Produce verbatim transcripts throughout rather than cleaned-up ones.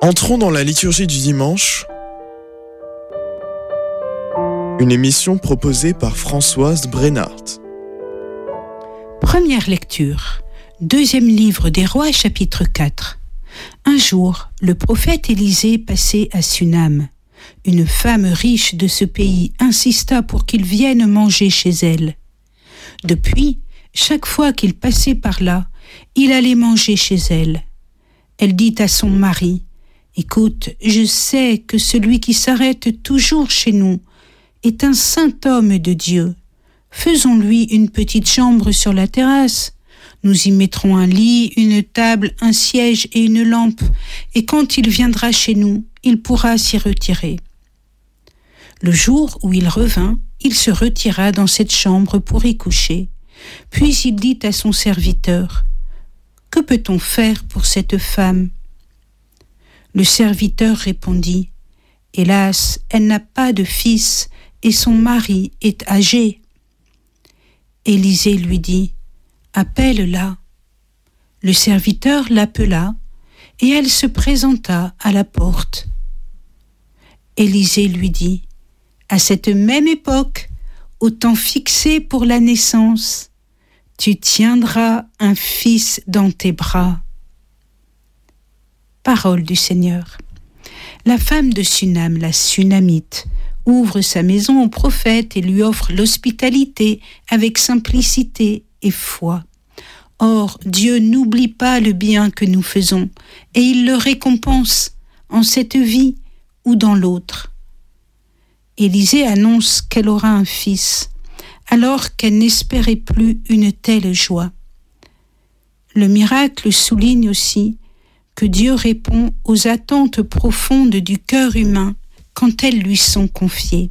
Entrons dans la liturgie du dimanche, une émission proposée par Françoise Brennart. Première lecture, deuxième livre des Rois, chapitre quatre. Un jour, le prophète Élisée passait à Sunam. Une femme riche de ce pays insista pour qu'il vienne manger chez elle. Depuis, chaque fois qu'il passait par là, il allait manger chez elle. Elle dit à son mari, « Écoute, je sais que celui qui s'arrête toujours chez nous est un saint homme de Dieu. Faisons-lui une petite chambre sur la terrasse. Nous y mettrons un lit, une table, un siège et une lampe, et quand il viendra chez nous, il pourra s'y retirer. » Le jour où il revint, il se retira dans cette chambre pour y coucher. Puis il dit à son serviteur, « Que peut-on faire pour cette femme ?» Le serviteur répondit, « Hélas, elle n'a pas de fils et son mari est âgé. » Élisée lui dit, « Appelle-la. » Le serviteur l'appela et elle se présenta à la porte. Élisée lui dit, « À cette même époque, au temps fixé pour la naissance, tu tiendras un fils dans tes bras. » Parole du Seigneur. La femme de Sunam, la Sunamite, ouvre sa maison au prophète et lui offre l'hospitalité avec simplicité et foi. Or, Dieu n'oublie pas le bien que nous faisons et il le récompense en cette vie ou dans l'autre. Élisée annonce qu'elle aura un fils, alors qu'elle n'espérait plus une telle joie. Le miracle souligne aussi que Dieu répond aux attentes profondes du cœur humain quand elles lui sont confiées.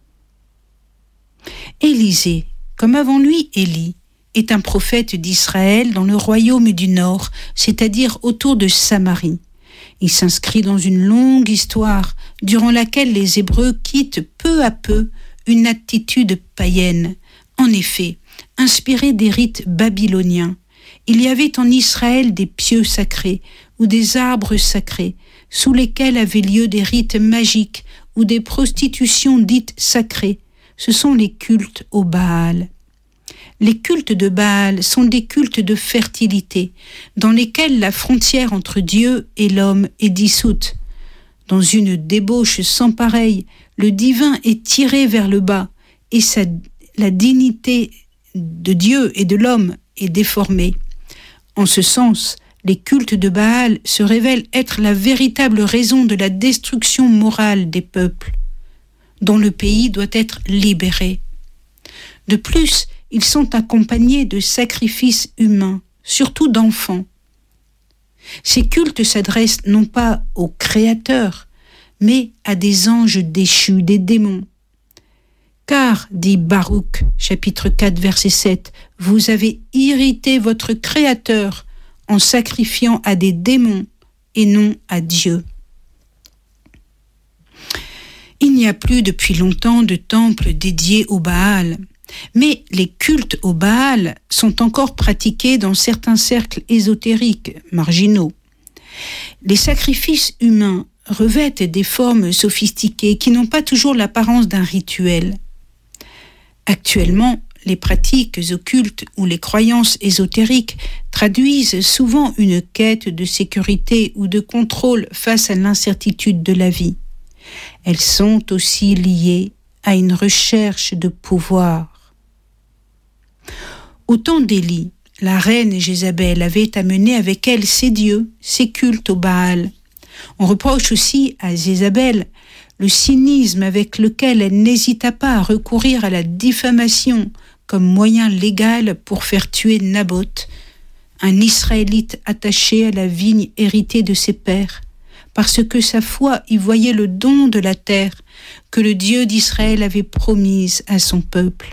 Élisée, comme avant lui Élie, est un prophète d'Israël dans le royaume du Nord, c'est-à-dire autour de Samarie. Il s'inscrit dans une longue histoire durant laquelle les Hébreux quittent peu à peu une attitude païenne. En effet, inspirés des rites babyloniens, il y avait en Israël des pieux sacrés ou des arbres sacrés sous lesquels avaient lieu des rites magiques ou des prostitutions dites sacrées. Ce sont les cultes au Baal. Les cultes de Baal sont des cultes de fertilité, dans lesquels la frontière entre Dieu et l'homme est dissoute. Dans une débauche sans pareille, le divin est tiré vers le bas et sa, la dignité de Dieu et de l'homme est déformée. En ce sens, les cultes de Baal se révèlent être la véritable raison de la destruction morale des peuples, dont le pays doit être libéré. De plus, ils sont accompagnés de sacrifices humains, surtout d'enfants. Ces cultes s'adressent non pas au Créateur, mais à des anges déchus, des démons. Car, dit Baruch, chapitre quatre, verset sept, « Vous avez irrité votre Créateur en sacrifiant à des démons et non à Dieu. » Il n'y a plus depuis longtemps de temple dédié au Baal, mais les cultes au Baal sont encore pratiqués dans certains cercles ésotériques marginaux. Les sacrifices humains revêtent des formes sophistiquées qui n'ont pas toujours l'apparence d'un rituel. Actuellement, les pratiques occultes ou les croyances ésotériques traduisent souvent une quête de sécurité ou de contrôle face à l'incertitude de la vie. Elles sont aussi liées à une recherche de pouvoir. Au temps d'Élie, la reine Jézabel avait amené avec elle ses dieux, ses cultes au Baal. On reproche aussi à Jézabel le cynisme avec lequel elle n'hésita pas à recourir à la diffamation comme moyen légal pour faire tuer Naboth, un Israélite attaché à la vigne héritée de ses pères, parce que sa foi y voyait le don de la terre que le Dieu d'Israël avait promise à son peuple.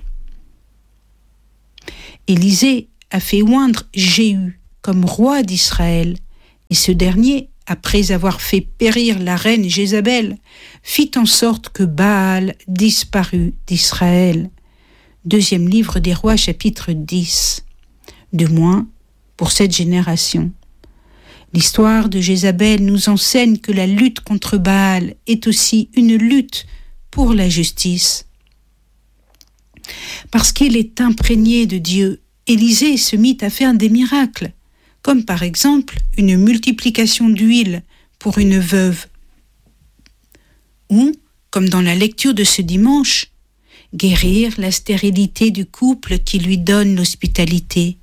Élisée a fait oindre Jéhu comme roi d'Israël, et ce dernier, après avoir fait périr la reine Jézabel, fit en sorte que Baal disparut d'Israël. Deuxième livre des Rois, chapitre dix. Du moins, pour cette génération. L'histoire de Jézabel nous enseigne que la lutte contre Baal est aussi une lutte pour la justice. Parce qu'il est imprégné de Dieu, Élisée se mit à faire des miracles, comme par exemple une multiplication d'huile pour une veuve, ou, comme dans la lecture de ce dimanche, guérir la stérilité du couple qui lui donne l'hospitalité.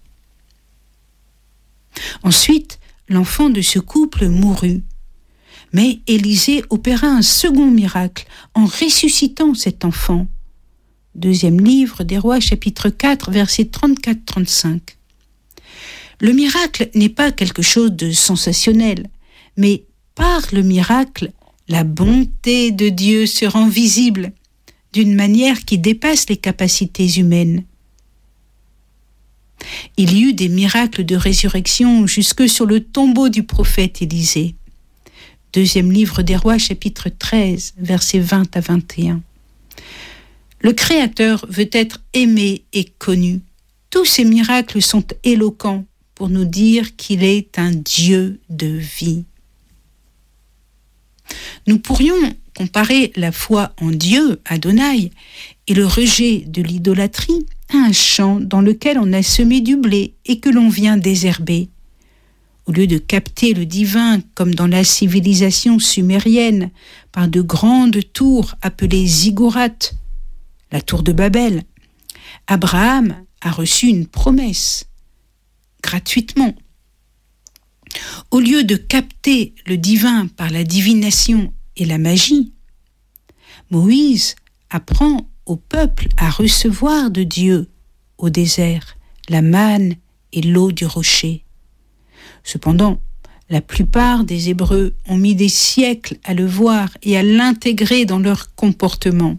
Ensuite, l'enfant de ce couple mourut. Mais Élisée opéra un second miracle en ressuscitant cet enfant. Deuxième livre des Rois, chapitre quatre, versets trente-quatre à trente-cinq. Le miracle n'est pas quelque chose de sensationnel, mais par le miracle, la bonté de Dieu se rend visible d'une manière qui dépasse les capacités humaines. Il y eut des miracles de résurrection jusque sur le tombeau du prophète Élisée. Deuxième livre des Rois, chapitre treize, versets vingt à vingt et un. Le Créateur veut être aimé et connu. Tous ces miracles sont éloquents pour nous dire qu'il est un Dieu de vie. Nous pourrions comparer la foi en Dieu, Adonai, et le rejet de l'idolâtrie à un champ dans lequel on a semé du blé et que l'on vient désherber. Au lieu de capter le divin comme dans la civilisation sumérienne par de grandes tours appelées ziggourats, la tour de Babel, Abraham a reçu une promesse gratuitement. Au lieu de capter le divin par la divination et la magie, Moïse apprend au peuple à recevoir de Dieu au désert la manne et l'eau du rocher. Cependant, la plupart des Hébreux ont mis des siècles à le voir et à l'intégrer dans leur comportement.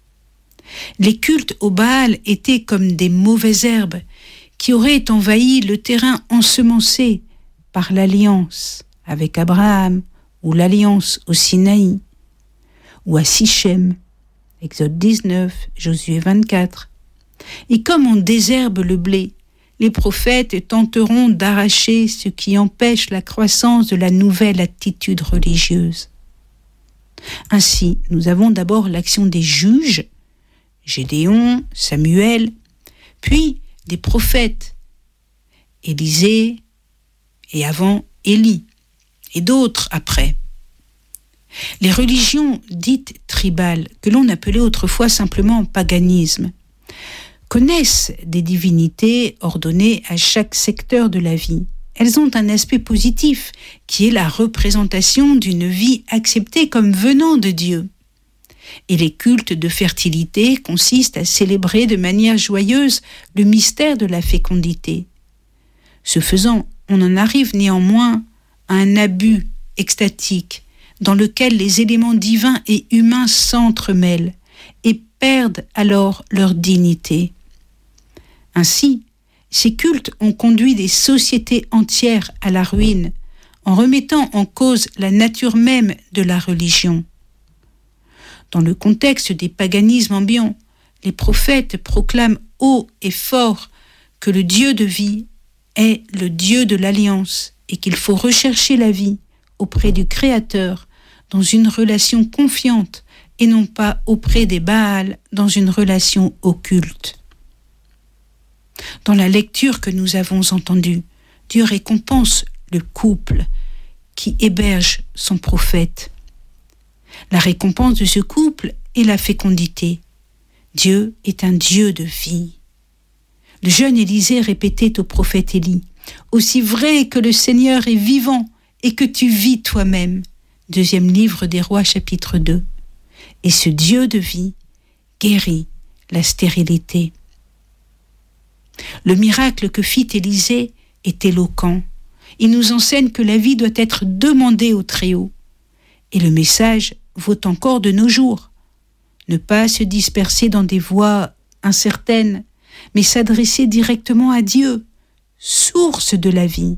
Les cultes au Baal étaient comme des mauvaises herbes qui auraient envahi le terrain ensemencé par l'alliance avec Abraham ou l'alliance au Sinaï ou à Sichem, Exode dix-neuf, Josué vingt-quatre. Et comme on désherbe le blé, les prophètes tenteront d'arracher ce qui empêche la croissance de la nouvelle attitude religieuse. Ainsi, nous avons d'abord l'action des juges, Gédéon, Samuel, puis des prophètes, Élisée et avant Élie, et d'autres après. Les religions dites tribales, que l'on appelait autrefois simplement paganisme, connaissent des divinités ordonnées à chaque secteur de la vie. Elles ont un aspect positif, qui est la représentation d'une vie acceptée comme venant de Dieu. Et les cultes de fertilité consistent à célébrer de manière joyeuse le mystère de la fécondité. Ce faisant, on en arrive néanmoins à un abus extatique dans lequel les éléments divins et humains s'entremêlent et perdent alors leur dignité. Ainsi, ces cultes ont conduit des sociétés entières à la ruine en remettant en cause la nature même de la religion. Dans le contexte des paganismes ambiants, les prophètes proclament haut et fort que le Dieu de vie est le Dieu de l'alliance et qu'il faut rechercher la vie auprès du Créateur dans une relation confiante et non pas auprès des Baals dans une relation occulte. Dans la lecture que nous avons entendue, Dieu récompense le couple qui héberge son prophète. La récompense de ce couple est la fécondité. Dieu est un Dieu de vie. Le jeune Élisée répétait au prophète Élie, « Aussi vrai que le Seigneur est vivant et que tu vis toi-même. » Deuxième livre des Rois, chapitre deux. Et ce Dieu de vie guérit la stérilité. Le miracle que fit Élisée est éloquent. Il nous enseigne que la vie doit être demandée au Très-Haut. Et le message vaut encore de nos jours. Ne pas se disperser dans des voies incertaines, mais s'adresser directement à Dieu, source de la vie.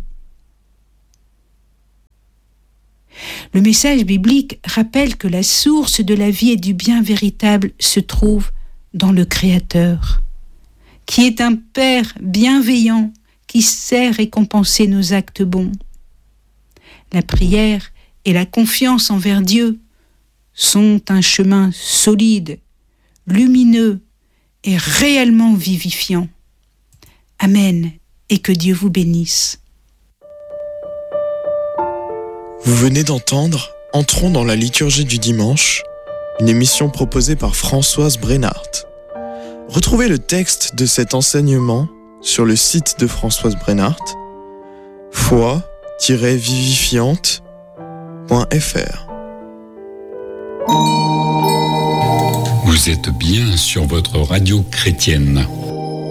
Le message biblique rappelle que la source de la vie et du bien véritable se trouve dans le Créateur, qui est un Père bienveillant qui sait récompenser nos actes bons. la prière et la confiance envers Dieu sont un chemin solide, lumineux et réellement vivifiant. Amen, et que Dieu vous bénisse. Vous venez d'entendre Entrons dans la liturgie du dimanche, une émission proposée par Françoise Brenhardt. Retrouvez le texte de cet enseignement sur le site de Françoise Brenhardt, foi tiret vivifiante point f r. Vous êtes bien sur votre radio chrétienne.